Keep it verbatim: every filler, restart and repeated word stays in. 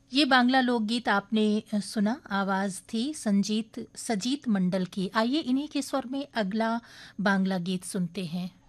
ये बांग्ला लोकगीत आपने अ, सुना, आवाज़ थी संजीत सजीत मंडल की। आइए इन्हीं के स्वर में अगला बांग्ला गीत सुनते हैं।